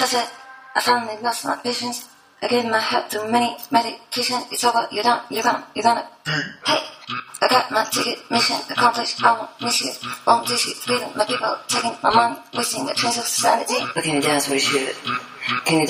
That's it. I finally lost my visions. I gave my heart to many medication. It's over. You're done. You're gonna. Hey, I got my ticket. Mission accomplished. I won't miss you. Won't dish you. Freedom. My people taking my money. Wasting the trains of sanity. But can you dance with shit? Can you